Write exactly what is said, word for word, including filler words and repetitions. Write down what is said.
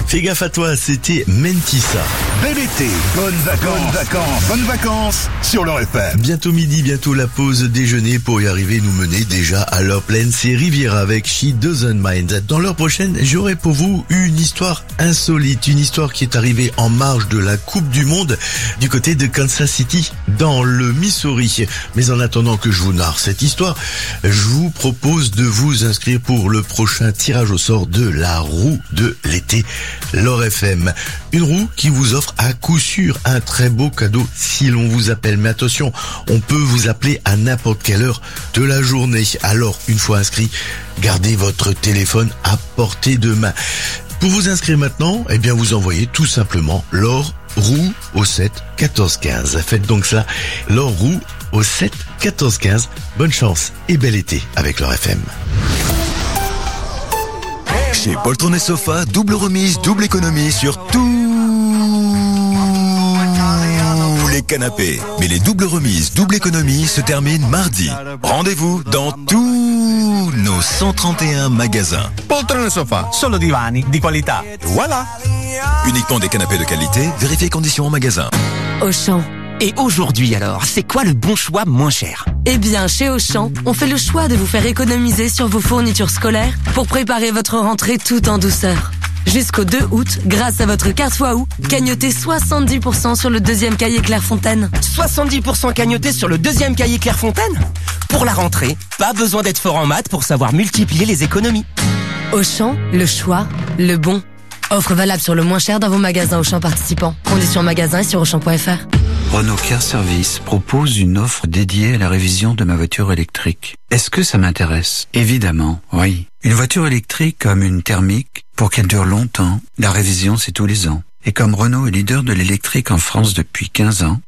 Fais gaffe à toi, c'était Mentissa. Bel été, bonnes vacances, bonnes vacances, bonnes vacances sur leur F M. Bientôt midi, bientôt la pause déjeuner. Pour y arriver, nous mener déjà à l'heure pleine. C'est Riviera avec She Doesn't Mind. Dans l'heure prochaine, j'aurai pour vous une histoire insolite. Une histoire qui est arrivée en marge de la Coupe du Monde du côté de Kansas City, dans le Missouri. Mais en attendant que je vous narre cette histoire, je vous propose de vous inscrire pour le prochain tirage au sort de la roue de l'été l'Or F M. Une roue qui vous offre à coup sûr un très beau cadeau si l'on vous appelle. Mais attention, on peut vous appeler à n'importe quelle heure de la journée. Alors, une fois inscrit, gardez votre téléphone à portée de main. Pour vous inscrire maintenant, eh bien vous envoyez tout simplement l'or roue au sept quatorze quinze. Faites donc ça, l'or roue au sept quatorze quinze. Bonne chance et bel été avec l'Or F M. Chez Poltron et Sofa, double remise, double économie sur tous les canapés. Mais les doubles remises, double économie se terminent mardi. Rendez-vous dans tous nos cent trente et un magasins. Poltron et Sofa, solo divani di qualità. Voilà. Uniquement des canapés de qualité, vérifiez conditions en magasin. Auchan. Et aujourd'hui alors, c'est quoi le bon choix moins cher? Eh bien, chez Auchan, on fait le choix de vous faire économiser sur vos fournitures scolaires pour préparer votre rentrée tout en douceur. Jusqu'au deux août, grâce à votre carte Wahoo, cagnotez soixante-dix pour cent sur le deuxième cahier Clairefontaine. soixante-dix pour cent cagnoté sur le deuxième cahier Clairefontaine? Pour la rentrée, pas besoin d'être fort en maths pour savoir multiplier les économies. Auchan, le choix, le bon. Offre valable sur le moins cher dans vos magasins Auchan participants. Conditions magasin et sur auchan point f r. Renault Care Service propose une offre dédiée à la révision de ma voiture électrique. Est-ce que ça m'intéresse? Évidemment, oui. Une voiture électrique comme une thermique, pour qu'elle dure longtemps, la révision c'est tous les ans. Et comme Renault est leader de l'électrique en France depuis quinze ans,